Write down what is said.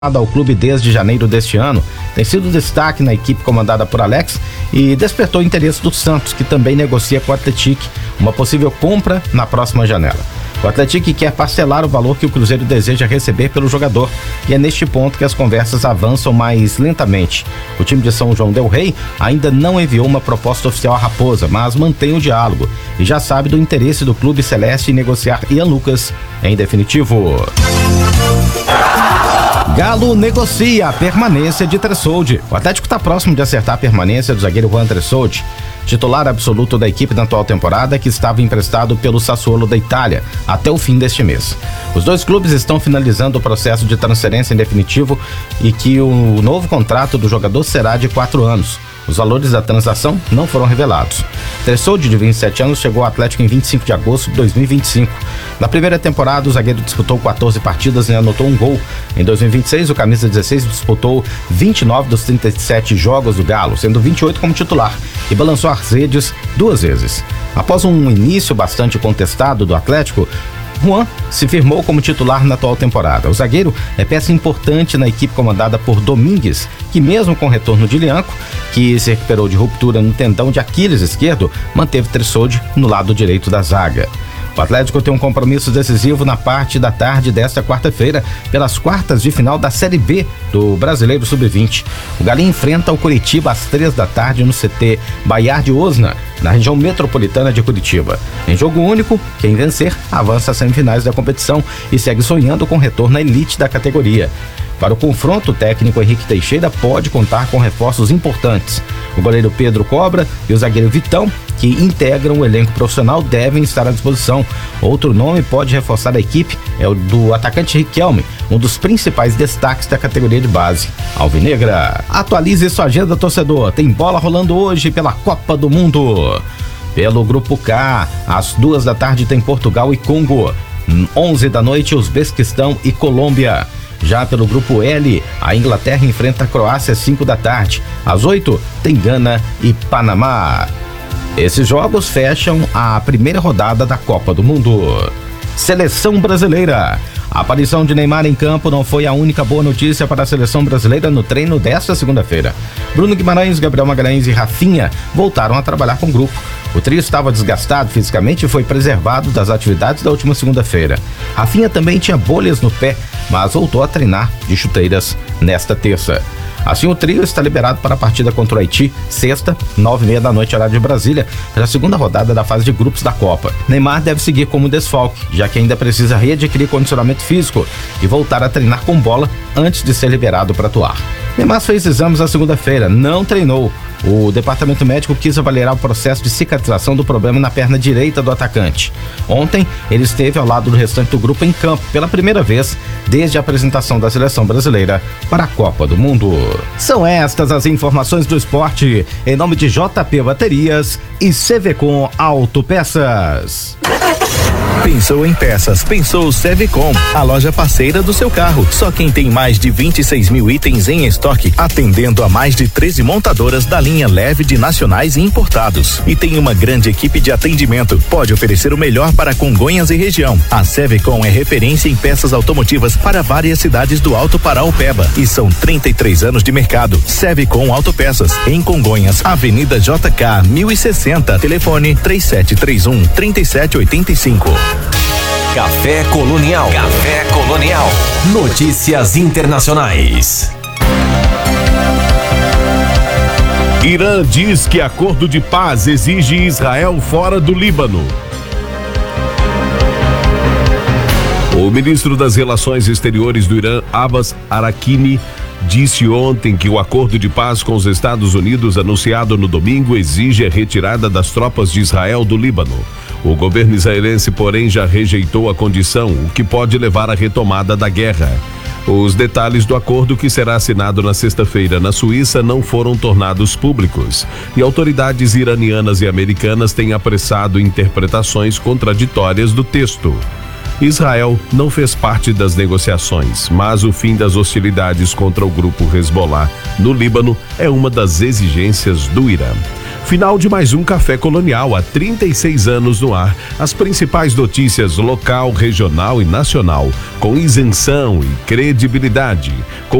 ao clube desde janeiro deste ano, tem sido destaque na equipe comandada por Alex e despertou o interesse do Santos, que também negocia com o Atlético uma possível compra na próxima janela. O Atlético quer parcelar o valor que o Cruzeiro deseja receber pelo jogador, e é neste ponto que as conversas avançam mais lentamente. O time de São João del Rei ainda não enviou uma proposta oficial à Raposa, mas mantém o diálogo e já sabe do interesse do clube celeste em negociar Ian Lucas em definitivo. Galo negocia a permanência de Tressoldi. O Atlético está próximo de acertar a permanência do zagueiro Juan Tressoldi, titular absoluto da equipe na atual temporada, que estava emprestado pelo Sassuolo da Itália até o fim deste mês. Os dois clubes estão finalizando o processo de transferência em definitivo e que o novo contrato do jogador será de 4 anos. Os valores da transação não foram revelados. Tressoldi, de 27 anos, chegou ao Atlético em 25 de agosto de 2025. Na primeira temporada, o zagueiro disputou 14 partidas e anotou um gol. Em 2026, o camisa 16 disputou 29 dos 37 jogos do Galo, sendo 28 como titular, e balançou as redes 2 vezes. Após um início bastante contestado do Atlético, Juan se firmou como titular na atual temporada. O zagueiro é peça importante na equipe comandada por Domingues, que mesmo com o retorno de Lianco, que se recuperou de ruptura no tendão de Aquiles esquerdo, manteve Tressoldi no lado direito da zaga. O Atlético tem um compromisso decisivo na parte da tarde desta quarta-feira, pelas quartas de final da Série B do Brasileiro Sub-20. O Galinho enfrenta o Curitiba às 3 da tarde no CT Baiar de Osna, na região metropolitana de Curitiba. Em jogo único, quem vencer avança às semifinais da competição e segue sonhando com retorno à elite da categoria. Para o confronto, o técnico Henrique Teixeira pode contar com reforços importantes. O goleiro Pedro Cobra e o zagueiro Vitão, que integram o elenco profissional, devem estar à disposição. Outro nome pode reforçar a equipe é o do atacante Riquelme, um dos principais destaques da categoria de base alvinegra. Atualize sua agenda, torcedor. Tem bola rolando hoje pela Copa do Mundo. Pelo Grupo K, às 2 da tarde tem Portugal e Congo. 11 da noite, Uzbequistão e Colômbia. Já pelo Grupo L, a Inglaterra enfrenta a Croácia às 5 da tarde. Às 8, tem Gana e Panamá. Esses jogos fecham a primeira rodada da Copa do Mundo. Seleção brasileira. A aparição de Neymar em campo não foi a única boa notícia para a seleção brasileira no treino desta segunda-feira. Bruno Guimarães, Gabriel Magalhães e Rafinha voltaram a trabalhar com o grupo. O trio estava desgastado fisicamente e foi preservado das atividades da última segunda-feira. Rafinha também tinha bolhas no pé, mas voltou a treinar de chuteiras nesta terça. Assim, o trio está liberado para a partida contra o Haiti, sexta, 9h30 da noite, horário de Brasília, pela segunda rodada da fase de grupos da Copa. Neymar deve seguir como desfalque, já que ainda precisa readquirir condicionamento físico e voltar a treinar com bola antes de ser liberado para atuar. Neymar fez exames na segunda-feira, não treinou. O departamento médico quis avaliar o processo de cicatrização do problema na perna direita do atacante. Ontem, ele esteve ao lado do restante do grupo em campo pela primeira vez desde a apresentação da seleção brasileira para a Copa do Mundo. São estas as informações do esporte, em nome de JP Baterias e CVCom Autopeças. Pensou em peças, pensou Sevecom, a loja parceira do seu carro. Só quem tem mais de 26 mil itens em estoque, atendendo a mais de 13 montadoras da linha leve de nacionais e importados. E tem uma grande equipe de atendimento. Pode oferecer o melhor para Congonhas e região. A Sevecom é referência em peças automotivas para várias cidades do Alto Paraopeba. E são 33 anos de mercado. Sevecom Autopeças, em Congonhas, Avenida JK 1060, telefone 3731-3785. Café Colonial. Café Colonial. Notícias internacionais. Irã diz que acordo de paz exige Israel fora do Líbano. O ministro das Relações Exteriores do Irã, Abbas Araqui, disse ontem que o acordo de paz com os Estados Unidos, anunciado no domingo, exige a retirada das tropas de Israel do Líbano. O governo israelense, porém, já rejeitou a condição, o que pode levar à retomada da guerra. Os detalhes do acordo, que será assinado na sexta-feira na Suíça, não foram tornados públicos, e autoridades iranianas e americanas têm apressado interpretações contraditórias do texto. Israel não fez parte das negociações, mas o fim das hostilidades contra o grupo Hezbollah no Líbano é uma das exigências do Irã. Final de mais um Café Colonial, há 36 anos no ar. As principais notícias local, regional e nacional, com isenção e credibilidade.